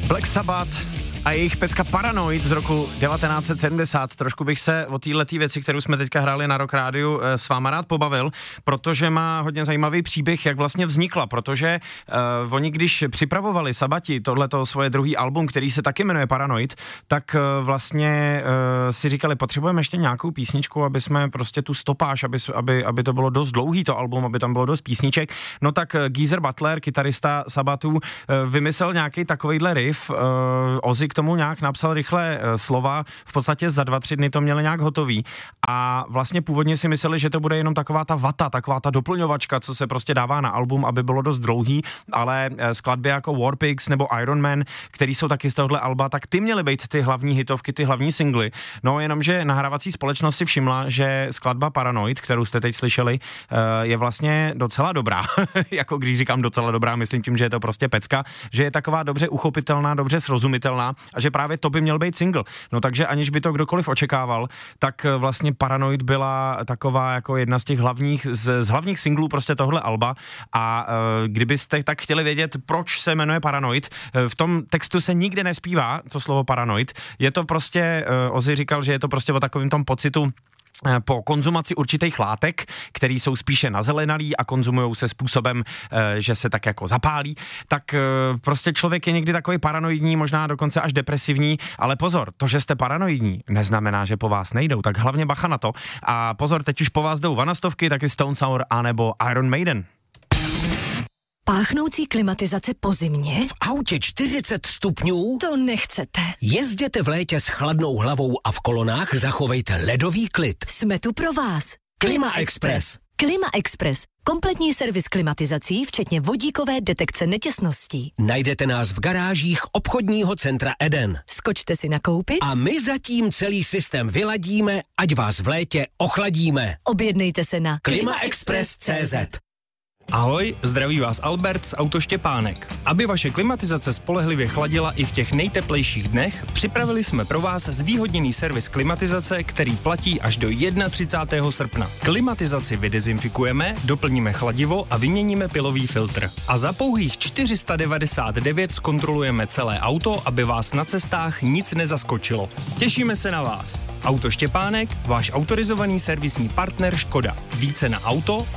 Black Sabbath a jejich pecka Paranoid z roku 1970. Trošku bych se o této věci, kterou jsme teďka hráli na Rock Rádiu, s váma rád pobavil, protože má hodně zajímavý příběh, jak vlastně vznikla, protože oni, když připravovali Sabati tohleto svoje druhý album, který se taky jmenuje Paranoid, tak vlastně si říkali, potřebujeme ještě nějakou písničku, aby jsme prostě tu stopáž, aby to bylo dost dlouhý to album, aby tam bylo dost písniček. No tak Geezer Butler, kytarista Sabbatů, vymyslel nějaký takovejhle riff, Ozzy k tomu nějak napsal rychle slova, v podstatě za 2-3 dny to měli nějak hotový a vlastně původně si mysleli, že to bude jenom taková ta vata, taková ta doplňovačka, co se prostě dává na album, aby bylo dost dlouhý, ale skladby jako Warpigs nebo Iron Man, který jsou taky z tohohle alba, tak ty měly být ty hlavní hitovky, ty hlavní singly. No jenomže nahrávací společnost si všimla, že skladba Paranoid, kterou jste teď slyšeli, je vlastně docela dobrá. Jako když říkám docela dobrá, myslím tím, že je to prostě pecka, že je taková dobře uchopitelná, dobře srozumitelná a že právě to by měl být single. No takže aniž by to kdokoliv očekával, tak vlastně Paranoid byla taková jako jedna z těch hlavních, z hlavních singlů prostě tohle alba a kdybyste tak chtěli vědět, proč se jmenuje Paranoid, v tom textu se nikde nespívá to slovo Paranoid. Je to prostě, Ozzy říkal, že je to prostě o takovém tom pocitu po konzumaci určitých látek, které jsou spíše nazelenalý a konzumujou se způsobem, že se tak jako zapálí, tak prostě člověk je někdy takový paranoidní, možná dokonce až depresivní, ale pozor, to, že jste paranoidní, neznamená, že po vás nejdou, tak hlavně bacha na to. A pozor, teď už po vás jdou Vanastovky, taky Stone Sour anebo Iron Maiden. Páchnoucí klimatizace po zimě? V autě 40 stupňů? To nechcete. Jezděte v létě s chladnou hlavou a v kolonách zachovejte ledový klid. Jsme tu pro vás. Klima Express. Klima Express. Kompletní servis klimatizací, včetně vodíkové detekce netěsností. Najdete nás v garážích obchodního centra Eden. Skočte si nakoupit a my zatím celý systém vyladíme, ať vás v létě ochladíme. Objednejte se na klimaexpress.cz. Ahoj, zdraví vás Albert z Auto Štěpánek. Aby vaše klimatizace spolehlivě chladila i v těch nejteplejších dnech, připravili jsme pro vás zvýhodněný servis klimatizace, který platí až do 31. srpna. Klimatizaci vydezinfikujeme, doplníme chladivo a vyměníme pilový filtr. A za pouhých 499 zkontrolujeme celé auto, aby vás na cestách nic nezaskočilo. Těšíme se na vás. Auto Štěpánek, váš autorizovaný servisní partner Škoda. Více na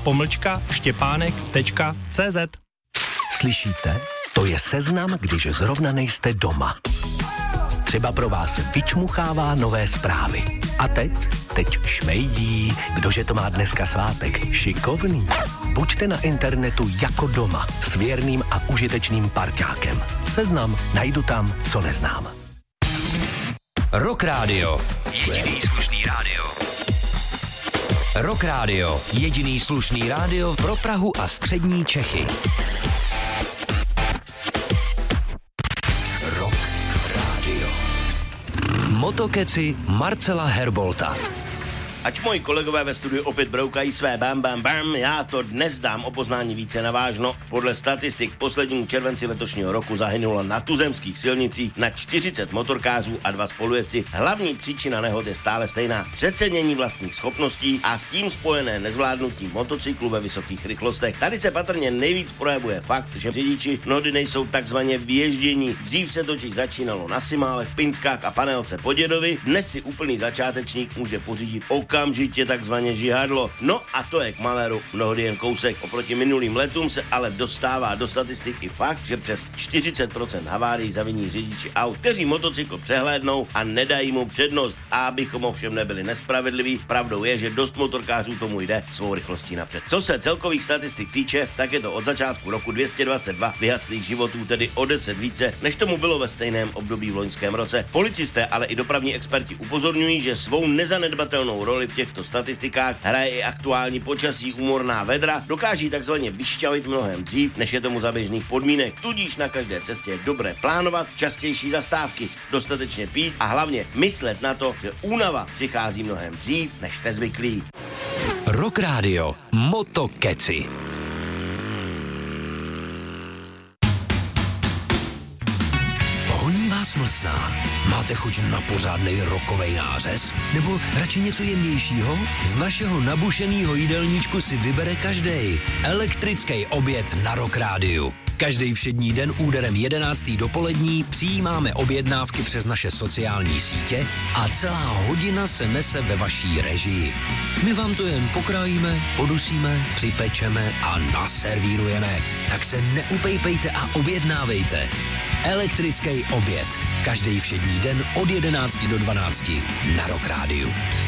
auto-štěpánek.cz. Slyšíte? To je seznam, když zrovna nejste doma. Třeba pro vás vyčmuchává nové zprávy. A teď šmejdí, kdože to má dneska svátek. Šikovný. Buďte na internetu jako doma, s věrným a užitečným parťákem. Seznam najdu tam, co neznám. Rock Radio. Jediný slušný rádio. Rock Radio. Jediný slušný rádio pro Prahu a střední Čechy. Rock Radio. Motokeci Marcela Herbolta. Ač moji kolegové ve studiu opět broukají své bam, já to dnes dám o poznání více navážno. Podle statistik poslednímu červenci letošního roku zahynulo na tuzemských silnicích na 40 motorkářů a 2 spolujezdci. Hlavní příčina nehod je stále stejná: přecenění vlastních schopností a s tím spojené nezvládnutí motocyklu ve vysokých rychlostech. Tady se patrně nejvíc projevuje fakt, že řidiči mnohdy nejsou takzvaně vyježdění. Dřív se totiž začínalo na Simálech, Pinskách a Panelce po dědovi, dnes si úplný začátečník může pořídit okamžitě takzvaně žihadlo. No a to je k maléru mnohdy jen kousek. Oproti minulým letům se ale dostává do statistiky fakt, že přes 40% havárií zaviní řidiči aut, kteří motocykl přehlédnou a nedají mu přednost. A abychom ovšem nebyli nespravedliví, pravdou je, že dost motorkářů tomu jde svou rychlostí napřed. Co se celkových statistik týče, tak je to od začátku roku 222 vyhaslých životů, tedy o 10 více, než tomu bylo ve stejném období v loňském roce. Policisté, ale i dopravní experti upozorňují, že svou nezanedbatelnou roli v těchto statistikách hraje i aktuální počasí. Úmorná vedra dokáží takzvaně vyšťavit mnohem dřív, než je tomu za běžných podmínek. Tudíž na každé cestě je dobré plánovat častější zastávky, dostatečně pít a hlavně myslet na to, že únava přichází mnohem dřív, než jste zvyklí. Rock Radio. Motokeci. Honí vás mlsná? Máte chuť na pořádnej rockovej nářez? Nebo radši něco jemnějšího? Z našeho nabušenýho jídelníčku si vybere každej. Elektrický oběd na Rock Rádiu. Každý všední den úderem 11. dopolední přijímáme objednávky přes naše sociální sítě a celá hodina se nese ve vaší režii. My vám to jen pokrájíme, podusíme, připečeme a naservírujeme. Tak se neupejpejte a objednávejte. Elektrický oběd. Každý všední den od 11 do 12 na Rock Rádiu.